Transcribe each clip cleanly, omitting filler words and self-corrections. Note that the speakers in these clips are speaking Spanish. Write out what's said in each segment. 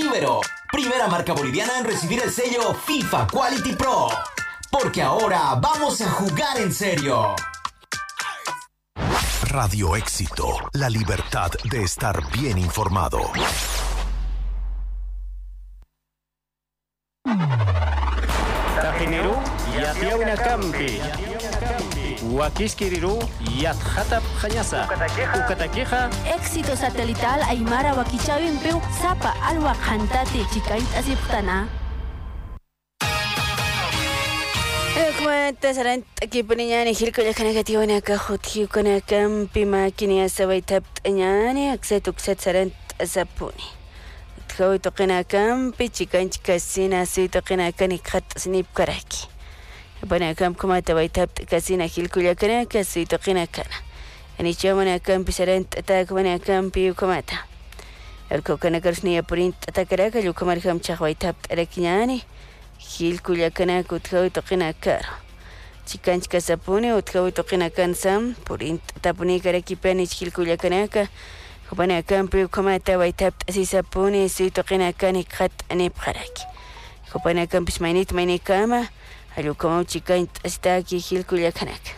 Ibero, primera marca boliviana en recibir el sello FIFA Quality Pro. Porque ahora vamos a jugar en serio. Radio Éxito, la libertad de estar bien informado. Tajineru, Yatiauna Campi. Huaquisquiriru, Yatjatap Jañasa. Ucataqueja. Éxito satelital Aymara Wakichawin Peu, Zapa Alwa Jantate, Chicait Asiptana. Cuenta serán aquí poniñani hilko ya kana gati wana ka khoti kana kampi makini asawai taptanyani aksetuk set serán asapuni tkawi to kana kampi chikanch kasina si to kana kani khat snip karaki bana kam kuma tawai tapt kasina hilko ya kana kasi to kana kana ani chamana kampi serán tatak bana kampi kumata elko kana karsni print takaraka lu kamar kam chawai tapt arakinyani Gil cuya cana cutjao toquina caro. Chicanchka sapune utjao toquina cansam, por tapuni caraquipanich gil cuya canaca. Jopana campi comata waitap así sapune si toquina canic hat anepjaraki. Jopana campis mainit mainicama, alucamo chicant hasta aquí gil cuya canaca.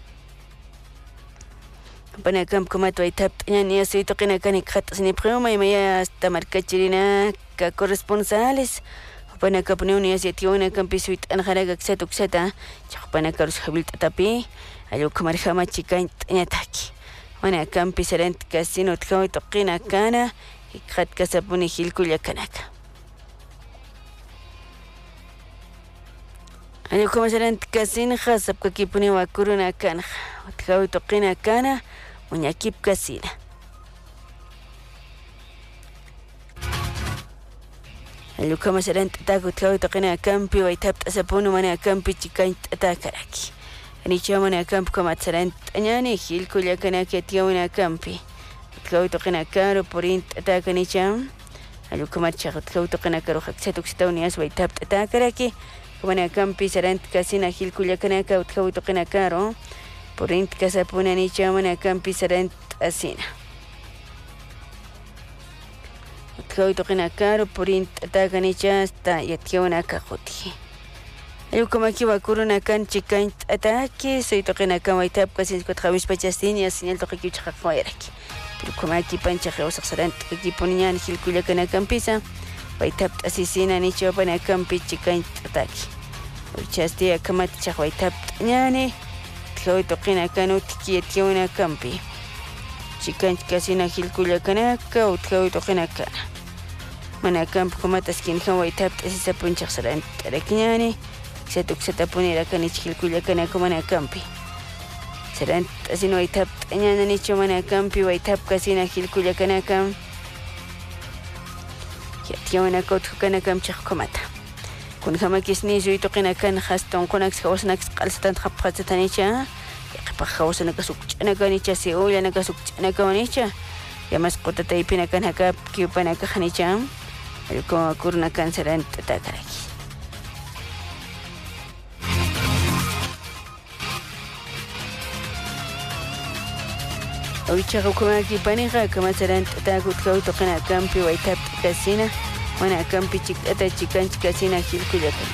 Jopana camp comata waitap ni así toquina canic hat anepjama y maya hasta marcachirina ca corresponsales. Pana kapune iniciativa campisuit anjaraga xetuxeta chapana karus habil tatapi ayo kamar hama chikan nyataki wana campisarent casino tkawi toqina kana ikhat kasapuni hilkulla kanaka ayo kamasarent casino hasab kakipuni wakuruna kana tkawi toqina kana muñakip casina Ayo kama serán taco tkawi toqina campi waitap asapunu mana campi chikan takaraki ani chamana camp kama serán tañani hil kuya kana que tiawina campi tkawi toqina caro porint takani cham ayo kama chago tkawi toqina caro haksetuk stawnias waitap takaraki kama campi serán casina hil kuya kana ka tkawi toqina caro porint kasapuna ni chamana campi serán asina Tkawi toqina caro porint taganicha hasta yationa kajuti. Ayo como aquí va curuna can chican ataque soy toqina can waitap casi con travis pachastin y señal toqui chajafueraki. Pero como aquí pancha geos axarant aquí ponían hilkuya kana campisa waitap asisina ni chopana campi chican ataque. Uchasti akamat chajwaitap ñani tkawi toqina can utki yationa campi. Chican casina hilkuya kana ka utkawi toqina kana. Mana camp como taskin hawa itap asisa punchak saran taraknyani setuk setapuni rakani hilkuya kana como na campi. Saran asino itap anyana ni chomana campi wa itap casina hilkuya kana kam. Yationa kot kana kam chak komata. Kun hama kisni zui toqina kan haston konax hawsnak qalsatan khapqatsatanicha. Pakhawasan nakasukchana kanicha si uya nakasukchana kanicha yamas qotata ipina kan haka kiupana khanicha alko kurna kansaran takaraki Oicha kuma kipaniga kama saran takut kau toqina campi waitap casina wana campi chikata chikanch casina hilkuyakan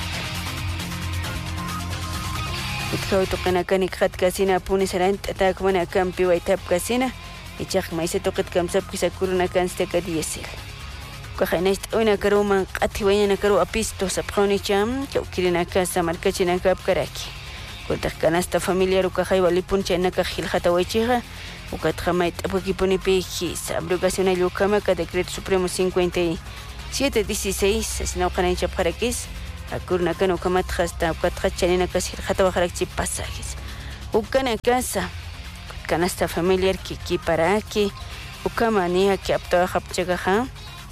Itkawi toqina kan ikhat casina puni saran tatak mana campi waitap casina ichaq maise toqit kamsap kisakuruna kan steka diesel Kahainast una karuman qati wayna karu apisto sapqoni cham kirina casa markachina kap karaki Kuntaq kanasta familiar ukahay walipun chanaka hilhata waychiqa ukat khamait apukipuni piji abrogación ayukama ka decreto supremo 57/16 asina qanaycha parakis akurna kan ukamat hasta ukat chanina kas hilhata waharakchi pasajes ukana casa kanasta familiar ki paraki ukama niha ki apta hapchagaha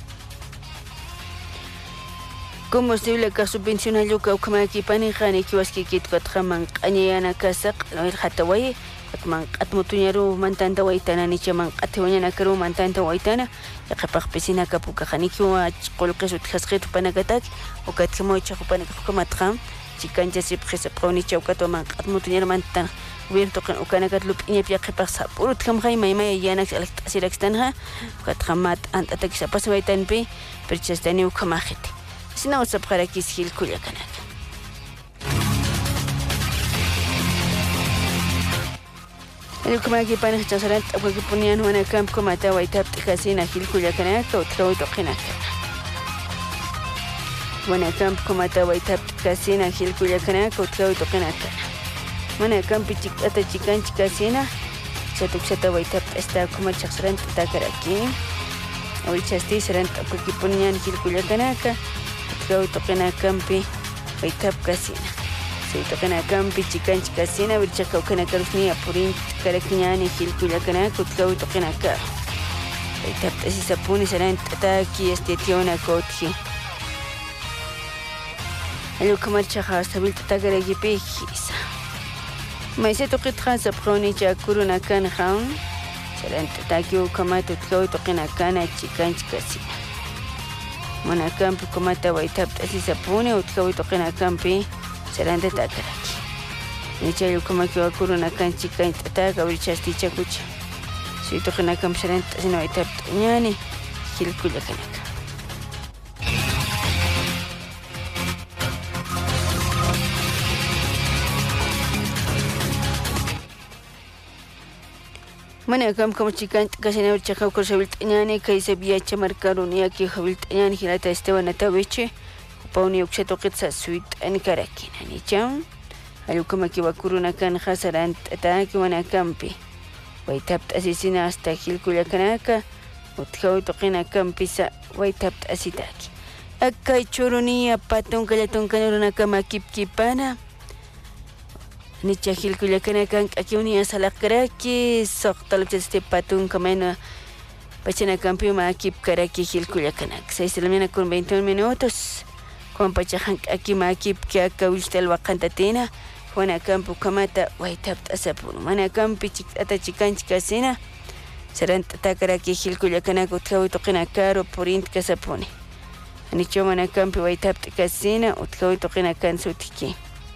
combustible ka subvencional yuka ukama ki pani khani ki waski kit kat khaman qanyana kasaq noil hatawai atman atmutuñaru mantanta waitana ni chaman atwañana karu mantanta waitana yaqapaq pisina kapuka khani ki wa qolqis utkasqit panakatak ukat mo chaqupana kamatkham chikancha sip khisa qoni chawkato man atmutuñaru mantan cubierto con ukanakat lup iñapia qipaqsa purut kamqay maymay yanak asiraxtanha katqamat antatakisa pasawaytanpi perchastani ukamajete sina usapqarakis hilkullakanaka Elkumaki panik chasarat apakipunian wana kamp komata waitap tikasina hilkullakanaka utkawito qinaka wana kamp komata waitap tikasina hilkullakanaka utkawito qinaka Mana kampi ata chikan chikasina chatuksata waitap esta kuma chaksaran takaraki awichasti saran apakipunian hilkullakanaka utkawito qina kampi waitap kasina Sitokana kampi chikan chikasina wirchaka ukana karusni apurin karakiñani hilkullakanaka utkawito qinaka waitaptasi sapuni saran tataki estiationa kotji alukamarchaqa sabil tatakarakipi hisa Maiseto qitqa sapqawni chakuruna kanqa saran tataki ukamata utkawito qinakana chikan chikasina Mana kampi ukamata waitaptasi sapuni utkawito qinakampi Serante takaraki. Nicha yukamaki wakuruna kanchi kain tataka wirichasti chakucha. Suito kanakam serante sino itap ñani hilkullakanaka. Mana kam como chikan kasina wirchaka kursabilt ñani kaisa biacha markaron yaki habilt ñani hilata Esteban Ataweche. Pauni ukseto qitsa suit ankarakina nicham alukamaki wakuruna kan khasaran ataki wana kampi waitapt asisina hasta hilkullakanaka utkawito qina kampisa waitapt asitaki akkay churuniya patun kallaton kanuruna kama kipkipana nicha hilkullakanaka akiuniya salaqkaraki soqtalupchaste patun kamena pachana kampi ma kipkaraki hilkullakanaka 6 de la mañana con 21 minutos Compachajan aquí makip que acá usted el wakantatina Juana campo kamata waitapt asapun mana campi ata chikan chikasina serán takaraki hilkullakanaka utkawito qina karo porint kasapuni anicho mana campi waitapt kasina utkawito qina kan sutiki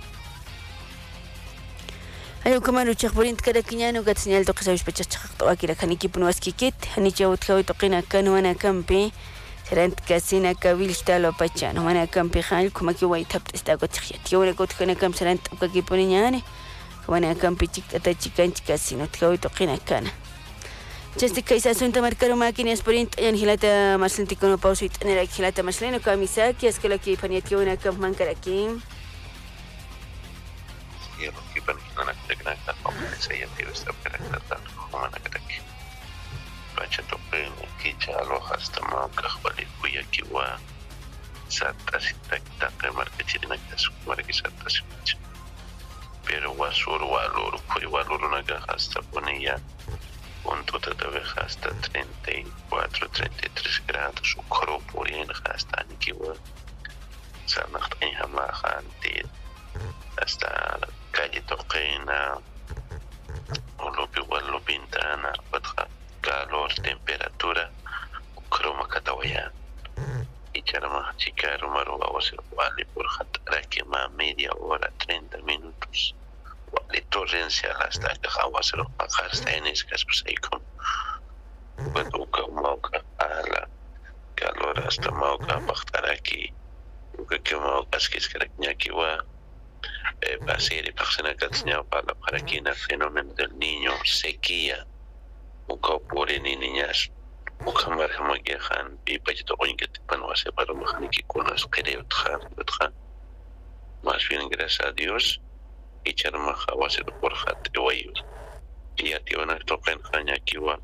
ayo kamaru chaqporint karakiñano gat señal to qasawish pachaqto akira kanikipun waskikit anicho utkawito qina kan wana campi Serant kasina kavilta lo pachano mana kampi hal kumaki waitap esta gotiya tiore gotkana kam serant ukakipuniñani wana kampi chikata chikan chikasino tkawito qina kana Chasti kaisa asunta marcaro máquinas por yan hilata maslantikono pausuit anera hilata masleno kamisaki askalaki paniatio una kam mankaraki Yo que panina nakta como se ya tiene esta karakter como nakaraki Pachato pen kichalo hasta mauka wali kuya kiwa sata sitakta que marketing naktas markisata sipacha pero wasur walur kuri walur naga hasta ponía punto de hasta 34, 33 grados, o corpo en hasta Nikiwa, Sanacht en Hamahanti, hasta calle Toquena, o lo pintana, calor, temperatura, croma catawayan. Y charma chicar maruga va a ser vale por jataraki más media hora, 30 minutos. Wali torrencial hasta que va a ser hasta en escas pues ahí con cuando mauka ala calor hasta mauka jataraki que mauka es que es que va a ser persona que tenía para que el fenómeno del niño sequía un por niñas Mukamar Hamagihan, Pipa, Oinkepan was a Paramaniki Kunas, Kereo, más bien gracias a Dios, y Charmaja was a Porhat, Ewayus. Y a Tiona Token Hanyakiwa,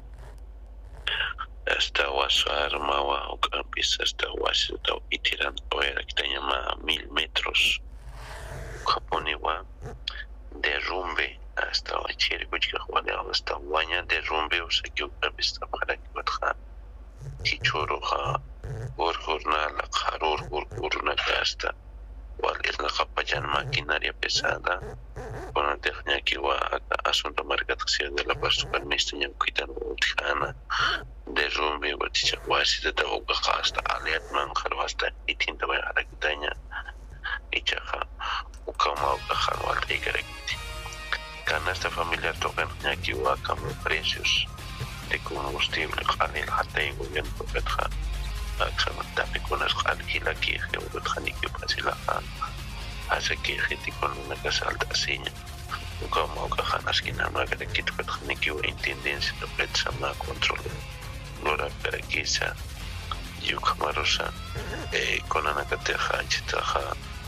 hasta was Armawa, o Campis, hasta was Itiran, o era que tenía 1000 metros. Japoniwa, derrumbe. Hasta Chiribuchka hasta Guaña derrumbe o se que está para que baja Chichoroja Urjurnala Urjurna Casta cual es la capayan maquinaria pesada con la técnica que va a asunto marcación de la persona mestiña quitan Utjana derrumbe o Chichaguasi de Taboga hasta Aliat Manjaro hasta Itinta Bayaraquitaña y Chaja Ukama Ukajan Waltegarekiti canasta familiar tocan aquí cambio precios de combustible qanil hatta y gobierno petja actualmente con las alquila que ni que pasila hace que gente con una casa alta así como cajanas que no haga que tu petja ni que intendencia de petsa más control lora para que esa yo camarosa con una cateja chitaja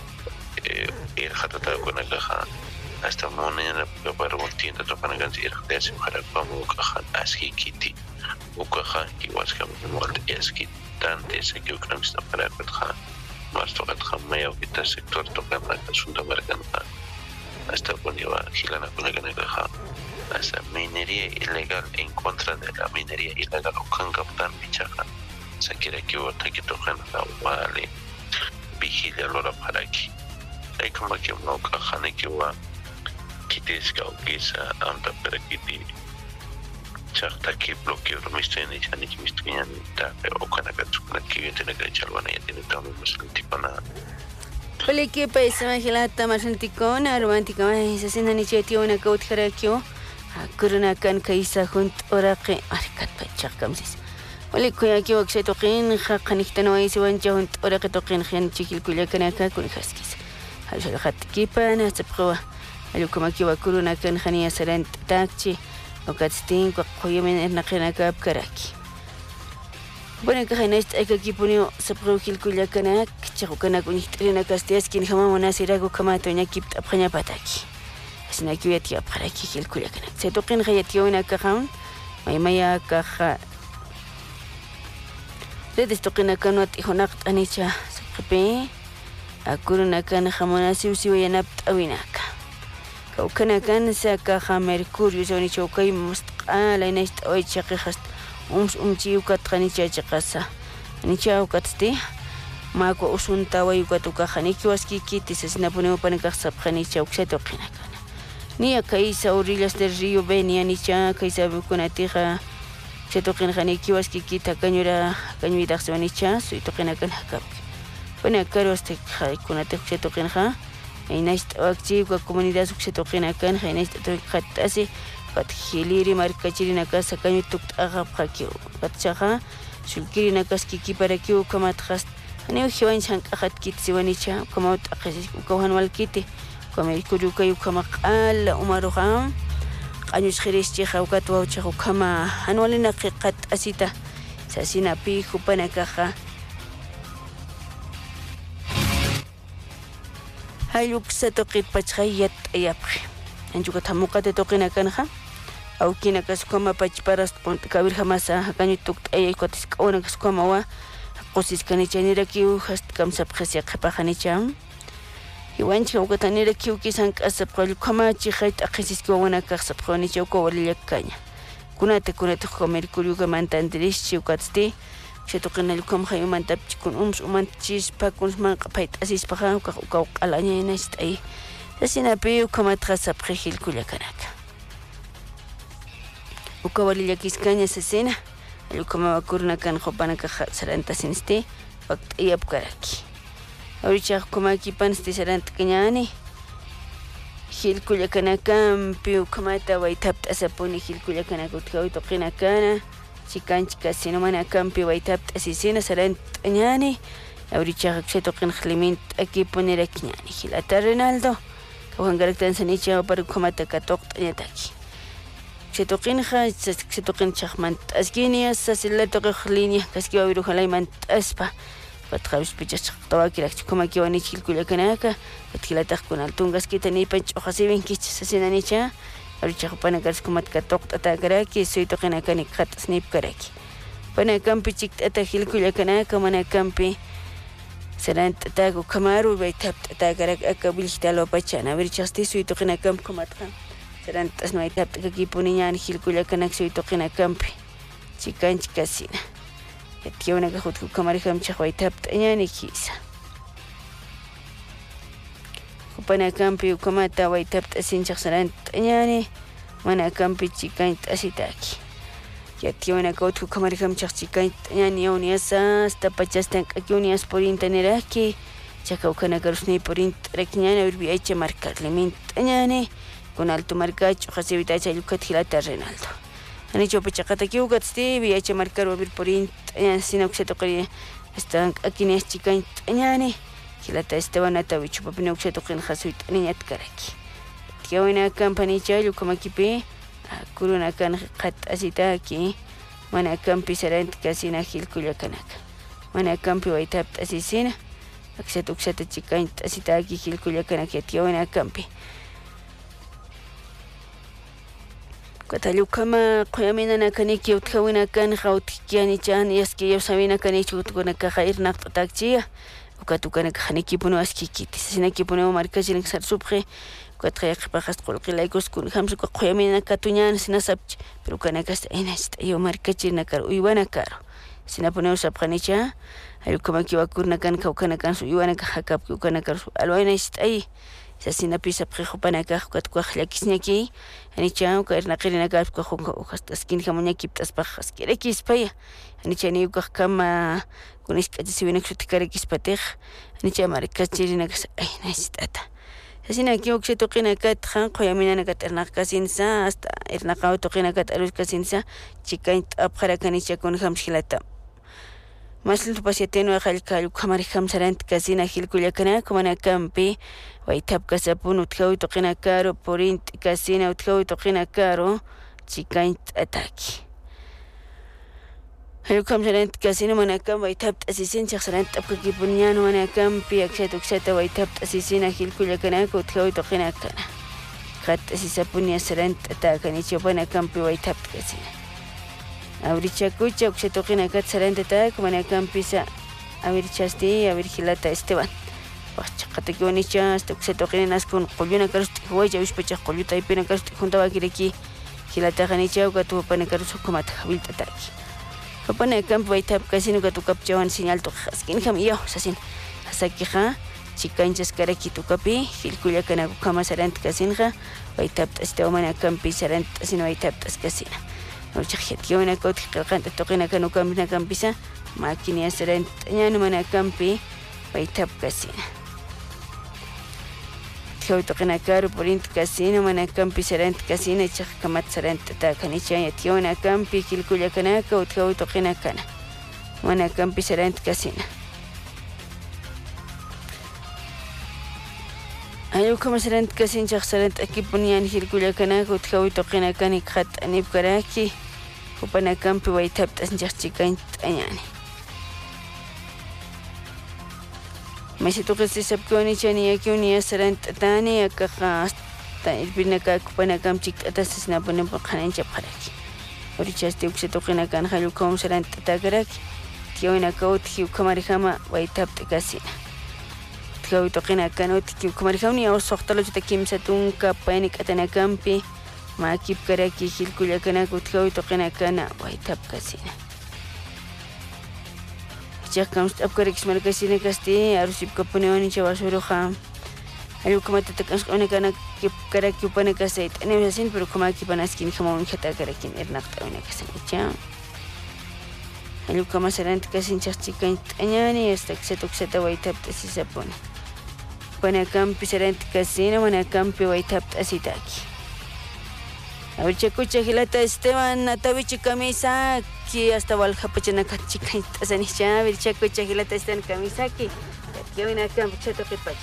hata con una caja hasta mañana para un tienda tocan ganzir desi para como caja así kiti ukaha que was que molt es que tanto se que creo que para petja más toca medio que este sector toca la asunto americano hasta ponieva gilana con la caja hasta minería ilegal en contra de la minería ilegal o con capitán bichaja se quiere que otra que tocan la vale vigilia lora para aquí hay como que no caja ni que va quites que esa anda para que chakta que bloqueo misteni chani que mistenian ta o kana que tu kana que tiene que echarlo na tiene también más tipo na Pole que paisa magilata más anticona romántica más se sienta ni chetio una caut jarakio kuruna kan kaisa junt oraqe arkat pachak kamsis Pole que aquí wakse toqin khaqaniktano ay siwan junt oraqe toqin khian chikil kulia kana ka kun khaskis hal khat kipa na tsqwa alu kuma ki wakuruna kan khania salant takchi وكاتستين وقوية من النقينا كاب كراكي بنا كخيناست أيكا كيبونيو سبقو كيل كل كناك تشاكو كناك ونحترينا كاستياس كين خما مناسيراكو كما تونيا كيبت أبخنيا باتاكي أسنا كيوياتي أبخراكي كيل كل كناك سيتوقين خياتيونا كخاون مايمايا كخا ردستوقينا كانوات إخوناقت أنيشا سبقبي أكورونا كان خموناسي وسيويا نبت أويناكا وكان كان ساكا ميركوريو زوني شوكاي مستقالة نشت أوي شقيخست أمشي وكاتخاني شاقاسا نيشا وكاتستي ماكو أسون تاوي وكاتوكا خانيكي واسكيكي تسسنا بنيو بانكا سبخاني شاوكساتو قينا كان نيا كايسا أوريلاس در ريو بينيا نيشا كايسا بكونا تيخا شاتو قين خانيكي واسكيكي تاكانيورا كانيوي داخسوا نيشا سويتو قينا كان حكابك بنا كاروستيك خايكونا تيخ شاتو قين خا Inast akti wa comunidad suksetoqina kan inast toqat asi qat hiliri markachirina casa kañu tukt agap qaki qatchaqa sulkirina kaskiki para ki ukamat khast ani hiwan chan qat kit siwanicha ukamat aqisi ukawan walkiti kamay kuruka ukamaq al umaruqa qañus khiristi khawkat wawcha ukama anwalina qat asita sasina pi khupana kaqa Hayuk sa toqit pachayat ayapri. Anjuka tamuka te toqina kanha. Au kina kasukama pachparas ponte kabir hamasa kanyu tukt ayay kotis kawana kasukama wa qosis kanichanira kiu hast kamsap khasya qapahanicham. Iwanchi ukatanira kiu kisan kasap qal kama chi khait aqsis kawana kasap khanicha ko waliyakanya. Kunate khomer kuryuga mantandrish chi ukatsti. Shetoqina lukum khayuman tapchikun umanchis pakun man qapait asis paha uka alaña nest ay asina pe ukama trasa prehil kulakanaka uka walilla kiskaña sesena lukama wakurna kan khopana ka saranta sinste waqt ayab karaki awricha kuma kipan sti saranta kañani hil kulakanaka pe ukama ta waitapt asapuni hil kulakanaka utkawi toqina kana chikanchika sinomana campi waitap asisina saran ñani awricha xeto qin khlimint aquí poner aquí ñani hilata Ronaldo kawan garaktan sanicha par komata katok ñataki xeto qin kha xeto qin chahman askini asasilla to khlinia kaski awiru khalayman aspa patkhawis pichach tawaki rakchi koma kiwani chilkula kanaka patkilata kun altungas kitani panch ohasibin kich sasinanicha Ahorita pana kars kumat katok tata karaki soy to kana kani khat snip karaki pana kampi chik tata hilkula kana kamana kampi saran tata ko kamaru bai tap tata karak akabil hitalo pachana ver chasti soy to kana kamp kumat kan saran tas no tap kaki puniñan hilkula kana soy to kana kampi chikan chikasina etiona ka khut kamari kam chawai tap ñani kisa Pana campi ukamata waitapt asinchaq sarant ñani mana campi chikant asitaki yatiwana kawtku kamarikam chaq chikant ñani uniasa hasta pachastan akiunias por interneraki chaka ukana karusni por interek ñani urbi aicha marcar limit ñani con alto marcacho jasibita chayukat hilata Renaldo ani chope chaqata kiukat stivi eche marcaro vir porin sina ukseto qri están aquí ni chican ñani hilata Esteban Atavich papina ukseto qin jasuit niñat karaki tiawina campani chayu como kipi kuruna kan qat asita aquí mana campi serent kasina hilkullakanaka mana campi waitap asisina akseto chican asita aquí hilkullakanaka tiawina campi Catalucama, Coyamina Caniki, Utawina can, Hautikiani Chan, Yaski, Savina Canichu, Gonaka, Irnak Taxia, Ukatukan Haniki Punoaski, Sinaki Puno, Marcazin Sarsupre, Quatrek Pahastol, Lagos, Kunhamsko, Coyamina Catunan, Sinasap, Perucanacas, Enest, Yo Marcacinacar, Uivanacaro, Sinaponeo Sapranicha, Ayukamaki Kurnakan, Kaukanakan, Uivanaka Hakap, Ukanakar, Aloinest, ay. Sasina pisa prejupanaka katkuajlakisñaki anicha ukairnaqirinaqa ukaskin hamuñakiptaspajas kirekispaya anicha niukaj kama kunishk'achisiwinakxutikarikispataj anicha marikachirinakas ay naisitata sasina kiuksituqinakatqa qoyaminanakat irnaqkasinsa hasta irnaqaw tuqinakat aruskasinsa chikain t'apqarakanicha kunhamshilata Masl pasiateno ajalkalu kamariham sarant kasina hilkullakana kumana campi waitap kasapun utkawi toqina karo porint kasina utkawi toqina karo chikaint ataki Halukam sarant kasina mana kam waitap asisin sarant apkakipunyan mana campi akshat uksata waitap asisina hilkullakana utkawi toqina kana kat asisapunya sarant atakani chopana campi waitap kasina Abrichacucha, Uxetoquinacat Saranteta, Kumanacampisa, Abrichasti, Abirgilata Esteban. Pachacataquionicha, hasta Uxetoquinas con Coluna Carst, Huaya, Uspecha, Coluta y Penacast, juntaba Kiriki, Gilata Janicha, Gatu Panacarus, Comata, Viltataki. Papanacamp, Waitap, Casino, Gatu Capchavan, Señal to Haskin, Jamio, Sasin, Asakija, Chicanchas Karaki to Capi, Gilculiacana, Kama Sarant Casinja, Waitap, Estebanacampi, Sarant, Asino Waitap, Casina. Yo una coti que toquen acá no cambia campisa, máquina serán ya no mana campi, paitap casina. Yo toquen acá por int casino, mana campi serán casina, chakamat serán takanicha, yo una campi, kilkuya canaka, o yo toquen acá. Mana campi serán casina. Ayo como serán casin serán aquí ponían kilkuya canaka, o yo toquen acá ni kat anib karaki. Upana campi waitap tas chican anyani. Masito kasi sapkoni chani akiuni asaran tatani akaha ta ilbinaka upana campi atas napunan pakanan chaparaki. Orichasti uksetoqina kan halukom saran tatakaraki. Tiawina kautki ukamarihama waitap takasina. Tiawitoqina kan utki ukamarihami o soqtalo chutakim panik atana campi. Makip karaki hilkullakana kutkawi toqinakana waitap kasina. Chakams apkarekis markasina kasti arusip kapunewani chavasuruja. Ayukamata takasqonekana kip karaki upana kasait. Anewasin pero kamaki panaskin kamaun khata karakin ernaqtawina kasanicha. Ayukama sarant kasin chaqchikan anyani hasta ksetokseta waitap tasisapuni. Panakampi sarant kasina manakampi waitap tasitaki. Abrichacucha Gilata Esteban Atavichi Camisa que hasta Valjapachana Chica Asanicha Abrichacucha Gilata Esteban Camisaki que viene acá en Puchato Pepacha.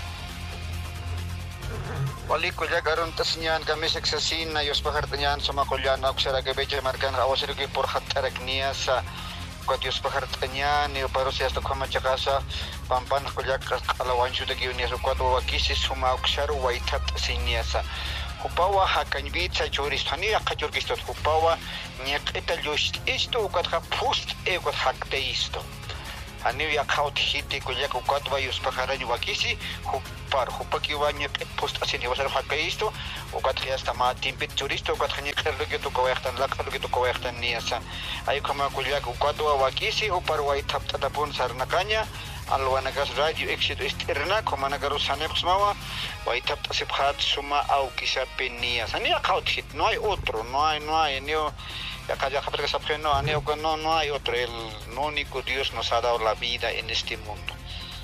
Waliku ya garon tasnyan Camisa Exasina y Ospajartañan Somacollana Oxara que becha marcan a Wasirki por Hatarakniasa Cuatios Pajartañan y Oparosi hasta Comachacasa Pampan Collaca Alawanchu de Guionias o Cuatro Wakisis Suma Oxaru Waitap Siniasa. Hupawa hakanbita juristani akajurgistot hupawa nyaketa just isto ukatha pust egot hakte isto ani yakhaut hiti kuyak ukatwa yuspaharani wakisi hupar hupakiwa nyaketa pust asini wasar hakte isto ukathi hasta ma timpit juristo ukathi nyakta to kawehtan lakhalugi to kawehtan niasa ay kama kuyak ukatwa wakisi hupar wai thapta pun sarnakanya Alwanagas radio éxito externa como nagaros sanebs mawa waitap tasiphat suma au quizá penías ania hit no hay otro no hay neo acá ya que sapeno aneo no hay otro el único Dios nos ha dado la vida en este mundo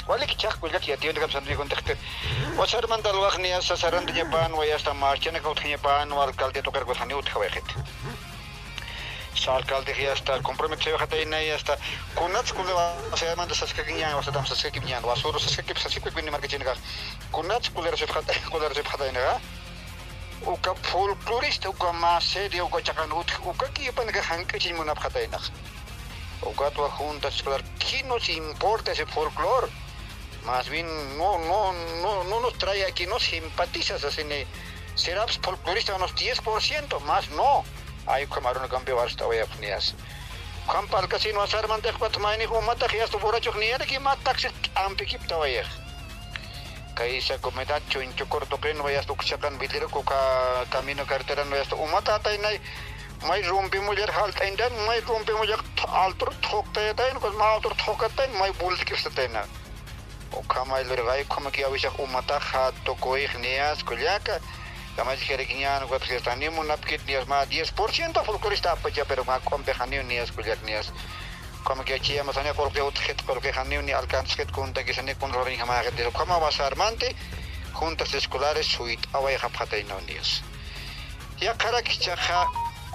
Wala ki chak kulak ya tiyo kam sandri kontekte. Wasar man dalwak niya sa saran de Japan waya sta marcha na kaut Japan wal kalde to kar ko thani ut khawet. Sal kalde ya sta compromesso khata ina ya sta kunat kule wasar man da saska kinya wasa dam saska kinya wasuru saska kip saska kip ni marka chinga. Kunat kule rasif khata ina. Uka folclorista uka masedi uka chakanut uka ki pan ga hanka chin munap khata ina. Uka to juntas escolar ¿qué nos importa ese folclore? Más bien no nos trae aquí, no simpatizas así ni será folclorista unos 10%, más no. Hay camarón cambio hasta hoy apnias. Campa al casino a ser mante cuatro maini como mata que ya esto borracho ni era que mata taxi ampikip tawaya. Kaisa cometacho en chocorto que no vayas tu chacan videro coca camino cartera no esto umata tainai mai rompe mulher halta indan mai rompe mulher alter thokta tain ko ma alter thokata mai bulti kistena o kamai lergai como que avisha umata hat to coignias kuliaka kama dikerikian ko testani munapkit nias ma 10% folclorista apaja pero ma compejani nias kuliaknias como que aquí masanya porque utjet porque hani ni alcanzet kunta que sene con rorin hama de como vas armante juntas escolares suit awai khapata inonias ya karakicha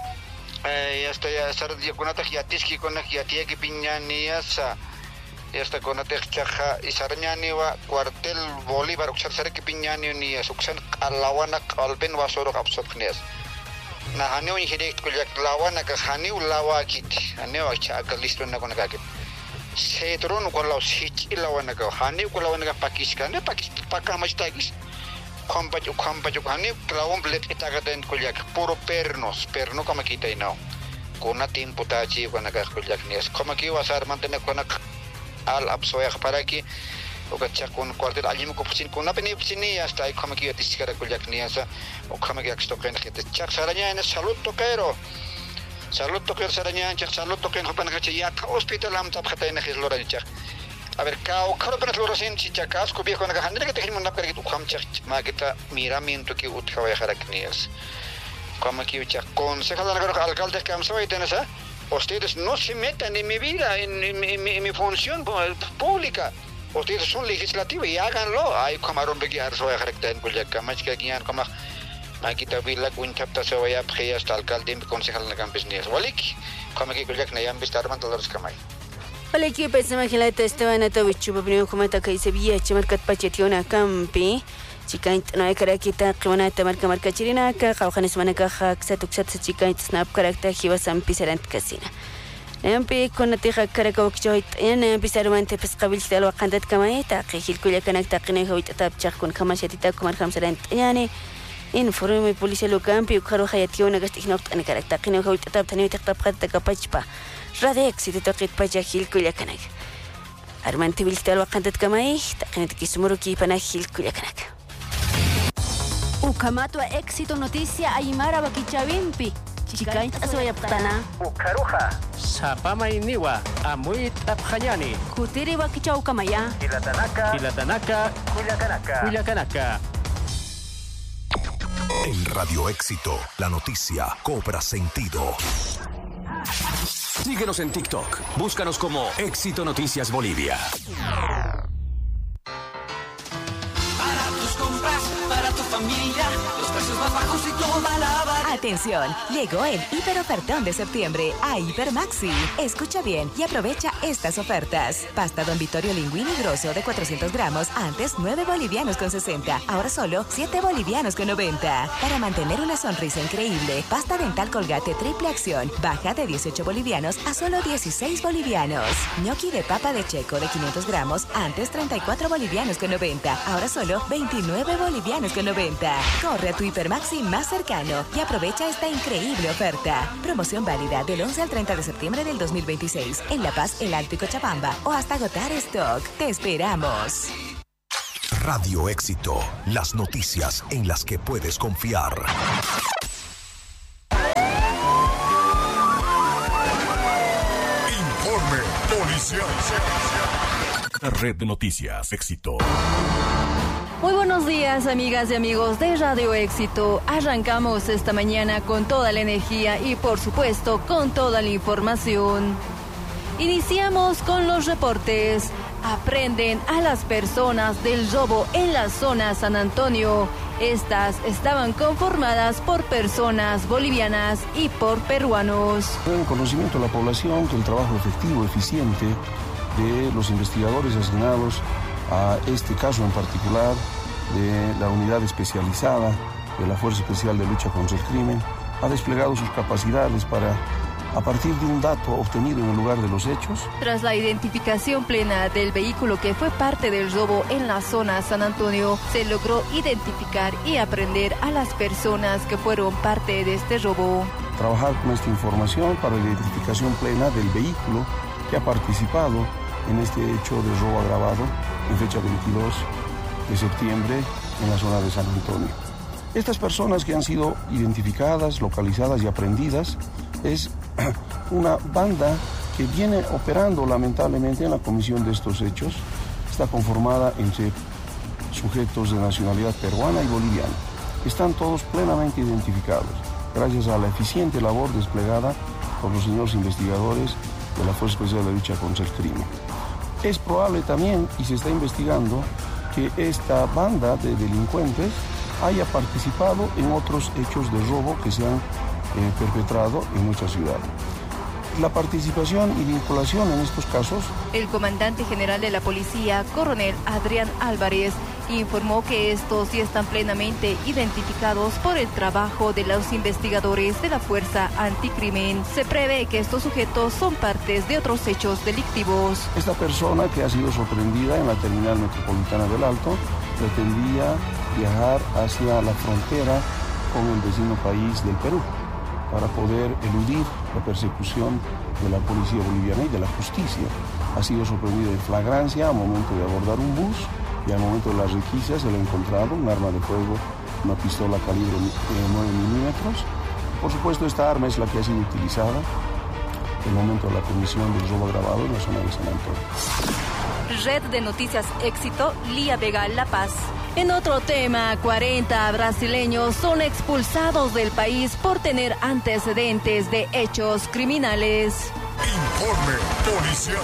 ya estar de conata ya tiski con ya tie que piñanias esta conata chaja y sarñani wa cuartel Bolívar uxar ser que piñani ni suxan alawana kalben wasoro kapsopnias na haneu ni direct ko jak lawana ka haneu lawa kit haneu acha ka listo na con ka setron ko law sich lawana ka haneu ko lawana ka pakistan pakamastagis Compacho hani klawon blet itagaden kuliak puro perno como kita ino kuna tiempo tachi kuna ka kuliak nias como que wasar mantene kuna al absoya para que o ka chakun cuartel alim ko pusin kuna peni pusini hasta hay como que tiskara kuliak nias o como que akstoken khite chak saranya en salud tokero saranya chak salud token hopan ka ya hospital am tap khata en khizlora chak a ver cao caro pero lo recién chichacas ko viejo na handre que tejimos na pergi tu kham chak ma kita miramiento que utja va jaraknias como que ucha conseja la alcalde que amsa itenesa ustedes no se metan en mi vida en mi función pública ustedes son legislativos y háganlo ay camarón begiar so jarakten kulia kamach que gian como ma kita bila kun chapta so ya pria hasta alcalde concejal na campesnías walik como que kulia na yam bistar man todos kamai Hola, ¿qué pasa? Imagínate, Esteban Atovich, Pablo, como está que se vía, Chimarcat Pachetiona, Campi, Chicaint, no hay caraquita, Clonata, Marca Chirinaca, Jaujanes Manacaja, Xatuxat, Chicaint, Snap, Caracta, Jivasan, Pisarant Casina. Nampi, con la teja Caracochoit, en Pisarmante, Pescabil, de lo Candat Camaeta, que Gilcuya Canacta, Kinehoit, Tapchak, con Camashatita, como Hamserant, Yani, informe Policia Locampi, Caro Hayationa, Gastinot, and Caracta, Kinehoit, Taptanita, Tapata, Capachpa. Radex y te toquet payajil kuliakanak. Armante viltal wakantat kamay, takinet kisumuruki panajil kuliakanak. Ukamatua éxito noticia Aymara Bakichavimpi. Chikaint aswayaptana. Ukaruja. Sapama iniwa. Amuit apjayani. Kutiri Bakichau Kamaya. Kilatanaka. Culiacanaka. En Radio Éxito, la noticia cobra sentido. Síguenos en TikTok. Búscanos como Éxito Noticias Bolivia. Para tus compras, para tu familia, los precios más bajos y toda la variedad. Atención, llegó el hiperofertón de septiembre a Hipermaxi. Escucha bien y aprovecha estas ofertas. Pasta Don Vittorio Linguini Grosso de 400 gramos, antes 9 bolivianos con 60, ahora solo 7 bolivianos con 90. Para mantener una sonrisa increíble, pasta dental Colgate triple acción, baja de 18 bolivianos a solo 16 bolivianos. Gnocchi de papa de Checo de 500 gramos, antes 34 bolivianos con 90, ahora solo 29 bolivianos con 90. Corre a tu Hipermaxi más cercano y aprovecha esta increíble oferta. Promoción válida del 11 al 30 de septiembre del 2026 en La Paz, El Alto y Cochabamba o hasta agotar stock. Te esperamos. Radio Éxito, las noticias en las que puedes confiar. Informe policial. Red de Noticias Éxito. Muy buenos días, amigas y amigos de Radio Éxito. Arrancamos esta mañana con toda la energía y, por supuesto, con toda la información. Iniciamos con los reportes. aprenden a las personas del robo en la zona San Antonio. Estas estaban conformadas por personas bolivianas y por peruanos. En conocimiento de la población que el trabajo efectivo, eficiente de los investigadores asignados a este caso en particular de la unidad especializada de la Fuerza Especial de Lucha contra el Crimen ha desplegado sus capacidades para, a partir de un dato obtenido en el lugar de los hechos. Tras la identificación plena del vehículo que fue parte del robo en la zona San Antonio, se logró identificar y aprender a las personas que fueron parte de este robo. Trabajar con esta información para la identificación plena del vehículo que ha participado en este hecho de robo agravado en fecha 22 de septiembre en la zona de San Antonio. Estas personas que han sido identificadas, localizadas y aprehendidas es una banda que viene operando lamentablemente en la comisión de estos hechos. Está conformada entre sujetos de nacionalidad peruana y boliviana. Están todos plenamente identificados gracias a la eficiente labor desplegada por los señores investigadores de la Fuerza Especial de Lucha contra el Crimen. Es probable también, y se está investigando, que esta banda de delincuentes haya participado en otros hechos de robo que se han perpetrado en nuestra ciudad. La participación y vinculación en estos casos. El comandante general de la policía, coronel Adrián Álvarez, informó que estos ya están plenamente identificados por el trabajo de los investigadores de la Fuerza Anticrimen. Se prevé que estos sujetos son partes de otros hechos delictivos. Esta persona que ha sido sorprendida en la terminal metropolitana del Alto pretendía viajar hacia la frontera con el vecino país del Perú para poder eludir la persecución de la policía boliviana y de la justicia. Ha sido sorprendido en flagrancia al momento de abordar un bus y al momento de las requisas se le ha encontrado un arma de fuego, una pistola calibre 9 milímetros. Por supuesto, esta arma es la que ha sido utilizada en el momento de la comisión del robo agravado en la zona de San Antonio. Red de Noticias Éxito, Lía Vega, La Paz. En otro tema, 40 brasileños son expulsados del país por tener antecedentes de hechos criminales. Informe policial.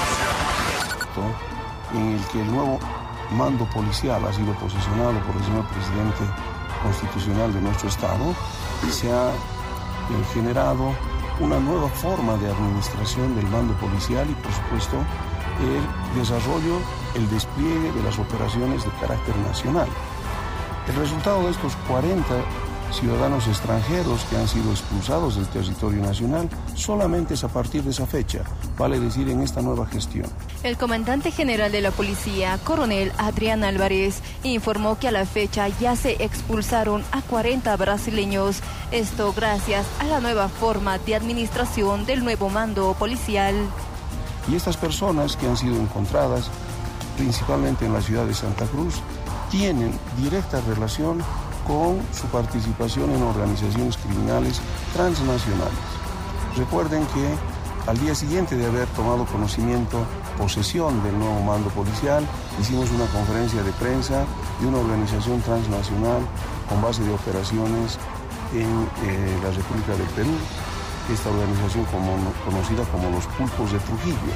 En el que el nuevo mando policial ha sido posesionado por el señor presidente constitucional de nuestro estado, se ha generado una nueva forma de administración del mando policial y, por supuesto, el desarrollo, el despliegue de las operaciones de carácter nacional. El resultado de estos 40 ciudadanos extranjeros que han sido expulsados del territorio nacional solamente es a partir de esa fecha, vale decir en esta nueva gestión. El comandante general de la policía, coronel Adrián Álvarez, informó que a la fecha ya se expulsaron a 40 brasileños, esto gracias a la nueva forma de administración del nuevo mando policial. Y estas personas que han sido encontradas principalmente en la ciudad de Santa Cruz tienen directa relación con su participación en organizaciones criminales transnacionales. Recuerden que al día siguiente de haber tomado conocimiento, posesión del nuevo mando policial, hicimos una conferencia de prensa de una organización transnacional con base de operaciones en la República del Perú, esta organización conocida como los Pulpos de Trujillo,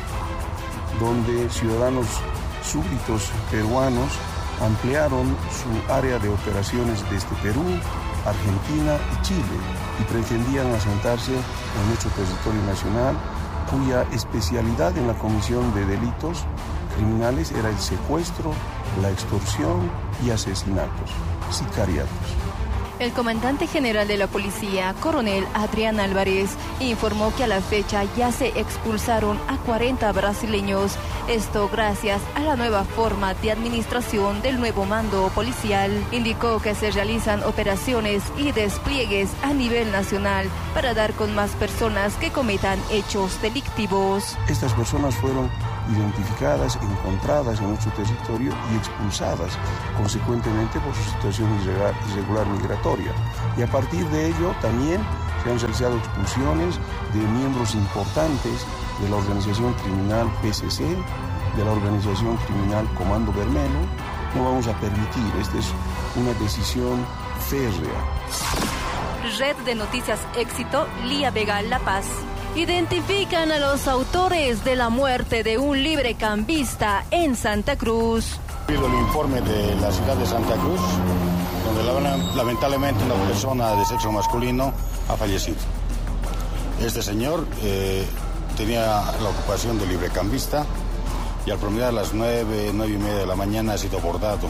donde ciudadanos súbditos peruanos ampliaron su área de operaciones desde Perú, Argentina y Chile y pretendían asentarse en nuestro territorio nacional, cuya especialidad en la comisión de delitos criminales era el secuestro, la extorsión y asesinatos, sicariatos. El comandante general de la policía, coronel Adrián Álvarez, informó que a la fecha ya se expulsaron a 40 brasileños, esto gracias a la nueva forma de administración del nuevo mando policial. Indicó que se realizan operaciones y despliegues a nivel nacional para dar con más personas que cometan hechos delictivos. Estas personas fueron identificadas, encontradas en nuestro territorio y expulsadas consecuentemente por su situación irregular migratoria. Y a partir de ello también se han realizado expulsiones de miembros importantes de la organización criminal PCC, de la organización criminal Comando Bermelo. No vamos a permitir, esta es una decisión férrea. Red de Noticias Éxito, Lía Vega, La Paz. Identifican a los autores de la muerte de un librecambista en Santa Cruz. El informe de la ciudad de Santa Cruz, donde lamentablemente una persona de sexo masculino ha fallecido. Este señor tenía la ocupación de librecambista y al promediar a las 9:30 de la mañana ha sido abordado.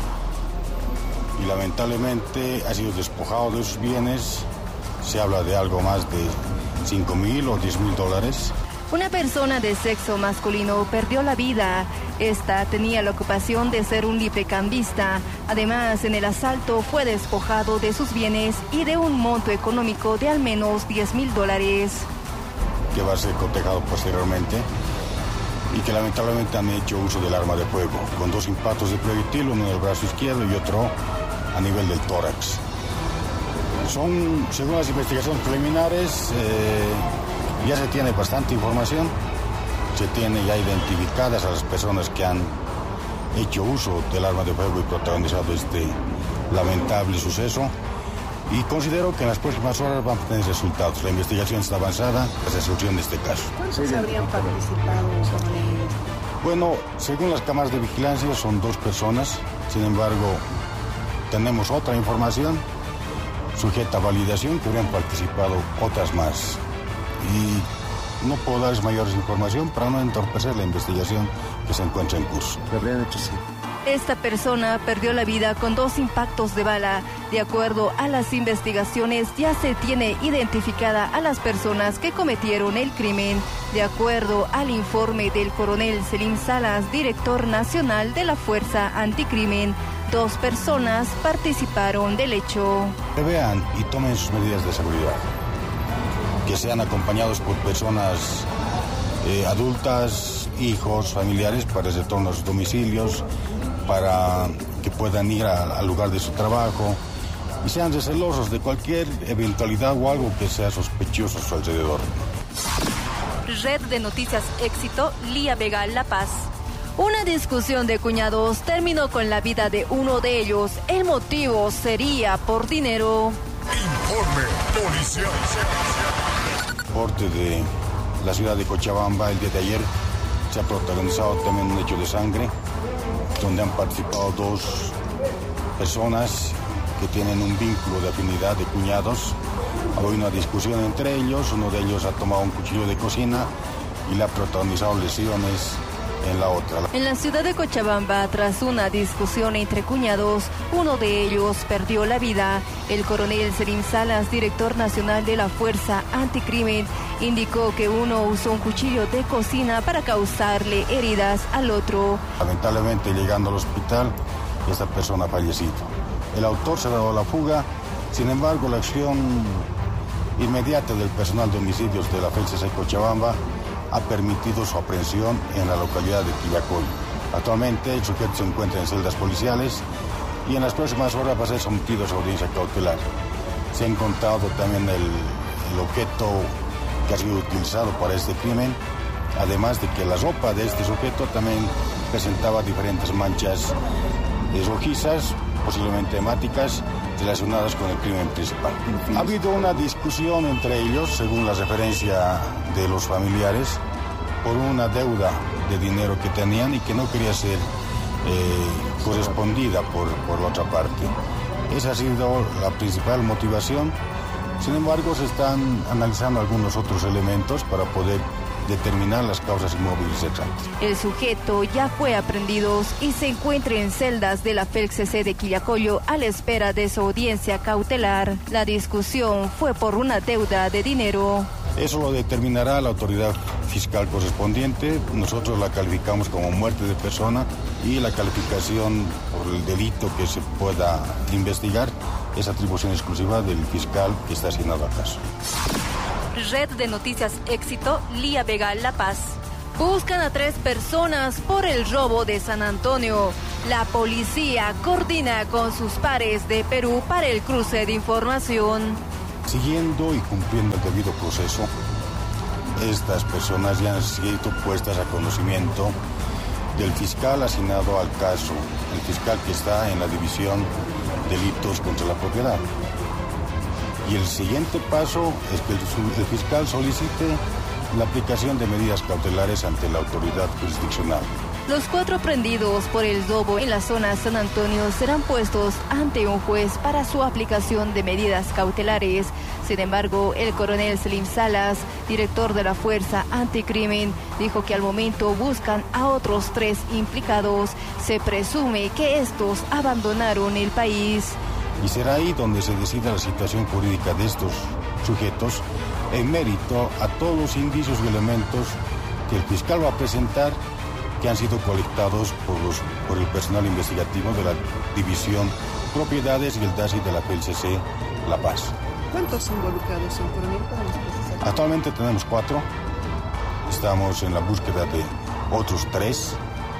Y lamentablemente ha sido despojado de sus bienes. Se habla de algo más de $5,000 o $10,000. Una persona de sexo masculino perdió la vida. Esta tenía la ocupación de ser un librecambista. Además, en el asalto fue despojado de sus bienes y de un monto económico de al menos $10,000. Que va a ser cotejado posteriormente y que lamentablemente han hecho uso del arma de fuego, con 2 impactos de proyectil, uno en el brazo izquierdo y otro a nivel del tórax. Según las investigaciones preliminares, ya se tiene bastante información, se tiene ya identificadas a las personas que han hecho uso del arma de fuego y protagonizado este lamentable suceso. Y considero que en las próximas horas vamos a tener resultados. La investigación está avanzada, la resolución de este caso. ¿Cuántos habrían participado? Bueno, según las cámaras de vigilancia son 2 personas. Sin embargo, tenemos otra información sujeta a validación que habrían participado otras más. Y no puedo darles mayores información para no entorpecer la investigación que se encuentra en curso. Lo habrían hecho sí. Esta persona perdió la vida con 2 impactos de bala. De acuerdo a las investigaciones, ya se tiene identificada a las personas que cometieron el crimen. De acuerdo al informe del coronel Selim Salas, director nacional de la Fuerza Anticrimen, 2 personas participaron del hecho. Que vean y tomen sus medidas de seguridad. Que sean acompañados por personas adultas, hijos, familiares para el retorno a sus domicilios, para que puedan ir al lugar de su trabajo y sean recelosos de cualquier eventualidad o algo que sea sospechoso a su alrededor. Red de Noticias Éxito, Lía Vega, La Paz. Una discusión de cuñados terminó con la vida de uno de ellos. El motivo sería por dinero. Informe policial. Porte de la ciudad de Cochabamba el día de ayer se ha protagonizado también un hecho de sangre donde han participado 2 personas que tienen un vínculo de afinidad de cuñados. Ha habido una discusión entre ellos, uno de ellos ha tomado un cuchillo de cocina y le ha protagonizado lesiones en la otra. En la ciudad de Cochabamba, tras una discusión entre cuñados, uno de ellos perdió la vida. El coronel Selim Salas, director nacional de la Fuerza Anticrimen, indicó que uno usó un cuchillo de cocina para causarle heridas al otro. Lamentablemente, llegando al hospital, esta persona ha fallecido. El autor se ha dado la fuga, sin embargo, la acción inmediata del personal de homicidios de la FELCC Cochabamba ha permitido su aprehensión en la localidad de Quillacollo. Actualmente el sujeto se encuentra en celdas policiales y en las próximas horas va a ser sometido a su audiencia cautelar. Se ha encontrado también el objeto que ha sido utilizado para este crimen, además de que la ropa de este sujeto también presentaba diferentes manchas rojizas, posiblemente hemáticas, relacionadas con el crimen principal. Ha habido una discusión entre ellos, según la referencia de los familiares, por una deuda de dinero que tenían y que no quería ser correspondida por la otra parte. Esa ha sido la principal motivación. Sin embargo, se están analizando algunos otros elementos para poder determinar las causas y móviles exactas. El sujeto ya fue aprehendido y se encuentra en celdas de la FELCC de Quillacollo a la espera de su audiencia cautelar. La discusión fue por una deuda de dinero. Eso lo determinará la autoridad fiscal correspondiente. Nosotros la calificamos como muerte de persona y la calificación por el delito que se pueda investigar es atribución exclusiva del fiscal que está asignado al caso. Red de Noticias Éxito, Lía Vega, La Paz. Buscan a 3 personas por el robo de San Antonio. La policía coordina con sus pares de Perú para el cruce de información. Siguiendo y cumpliendo el debido proceso, estas personas ya han sido puestas a conocimiento del fiscal asignado al caso, el fiscal que está en la división delitos contra la propiedad. Y el siguiente paso es que el fiscal solicite la aplicación de medidas cautelares ante la autoridad jurisdiccional. Los 4 prendidos por el robo en la zona San Antonio serán puestos ante un juez para su aplicación de medidas cautelares. Sin embargo, el coronel Selim Salas, director de la Fuerza Anticrimen, dijo que al momento buscan a otros 3 implicados. Se presume que estos abandonaron el país. Y será ahí donde se decida la situación jurídica de estos sujetos en mérito a todos los indicios y elementos que el fiscal va a presentar, que han sido colectados por el personal investigativo de la División Propiedades y el DASI de la PLCC La Paz. ¿Cuántos involucrados en coronel? Actualmente tenemos 4. Estamos en la búsqueda de otros 3.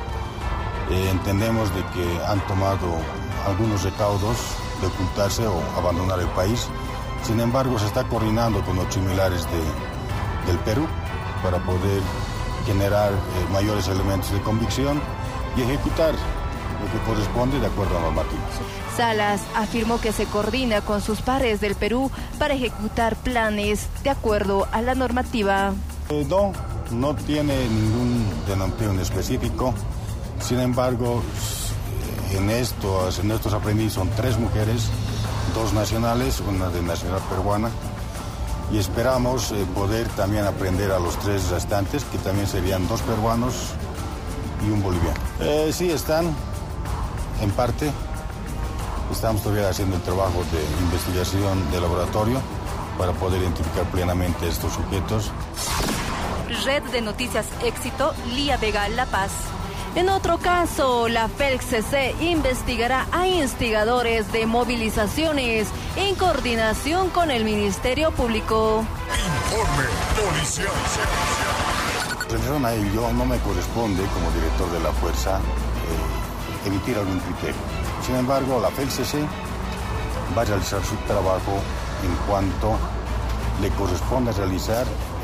Entendemos de que han tomado algunos recaudos de ocultarse o abandonar el país. Sin embargo, se está coordinando con los similares del Perú para poder generar mayores elementos de convicción y ejecutar lo que corresponde de acuerdo a la normativa. Salas afirmó que se coordina con sus pares del Perú para ejecutar planes de acuerdo a la normativa. No tiene ningún denominador en específico. Sin embargo, en estos aprendidos son 3 mujeres, 2 nacionales, una de nacionalidad peruana. Y esperamos poder también aprender a los 3 restantes, que también serían 2 peruanos y un boliviano. Sí, están en parte. Estamos todavía haciendo el trabajo de investigación de laboratorio para poder identificar plenamente a estos sujetos. Red de Noticias Éxito, Lía Vega, La Paz. En otro caso, la FELCC investigará a instigadores de movilizaciones en coordinación con el Ministerio Público. Informe policial. En a ello no me corresponde, como director de la Fuerza, emitir algún criterio. Sin embargo, la FELCC va a realizar su trabajo en cuanto le corresponda realizar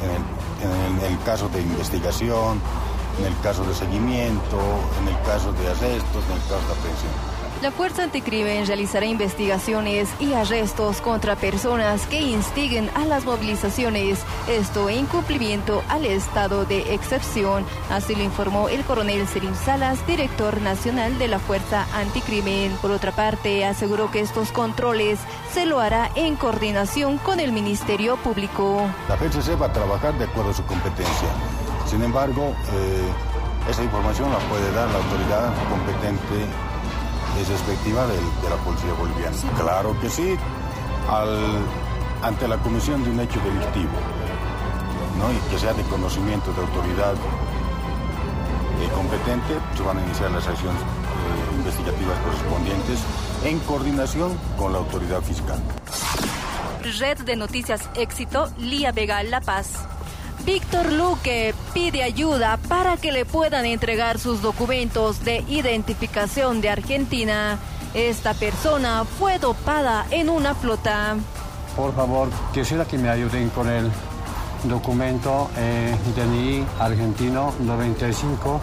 en el caso de investigación, en el caso de seguimiento, en el caso de arrestos, en el caso de aprehensión. La Fuerza Anticrimen realizará investigaciones y arrestos contra personas que instiguen a las movilizaciones, esto en cumplimiento al estado de excepción. Así lo informó el coronel Selim Salas, director nacional de la Fuerza Anticrimen. Por otra parte, aseguró que estos controles se lo hará en coordinación con el Ministerio Público. La FELCC va a trabajar de acuerdo a su competencia. Sin embargo, esa información la puede dar la autoridad competente respectiva de la policía boliviana. Sí. Claro que sí, ante la comisión de un hecho delictivo, ¿no? Y que sea de conocimiento de autoridad competente, se van a iniciar las acciones investigativas correspondientes en coordinación con la autoridad fiscal. Red de Noticias Éxito, Lía Vega, La Paz. Víctor Luque pide ayuda para que le puedan entregar sus documentos de identificación de Argentina. Esta persona fue dopada en una flota. Por favor, quisiera que me ayuden con el documento DNI argentino 95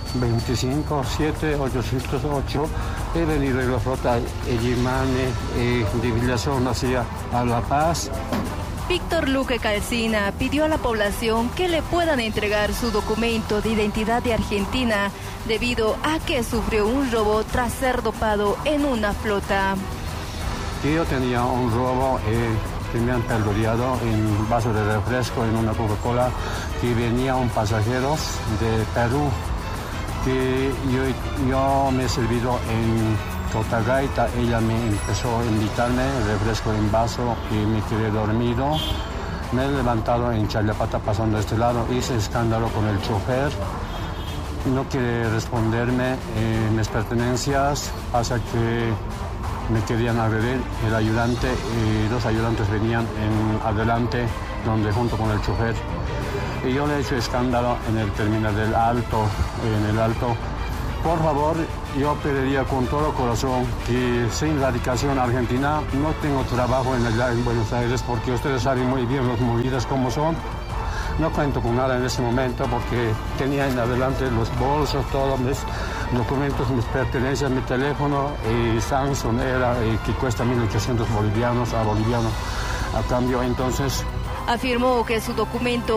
25 7 808. He venido en la flota Yimane de Villazón hacia La Paz. Víctor Luque Calcina pidió a la población que le puedan entregar su documento de identidad de Argentina debido a que sufrió un robo tras ser dopado en una flota. Yo tenía un robo que me han perjudicado en un vaso de refresco, en una Coca-Cola, que venía un pasajero de Perú, que yo me he servido en Cotagaita. Ella me empezó a invitarme refresco en vaso y me quedé dormido. Me he levantado en Chayapata pasando a este lado, hice escándalo con el chofer, no quiere responderme mis pertenencias, pasa que me querían agredir el ayudante y los ayudantes venían adelante, donde junto con el chofer. Y yo le he hecho escándalo en el terminal del Alto, en el Alto. Por favor, yo pediría con todo corazón que sin radicación argentina no tengo trabajo en Buenos Aires, porque ustedes saben muy bien las movidas como son. No cuento con nada en ese momento porque tenía en adelante los bolsos, todos mis documentos, mis pertenencias, mi teléfono y Samsung era que cuesta 1.800 bolivianos a boliviano. A cambio, entonces, Afirmó que su documento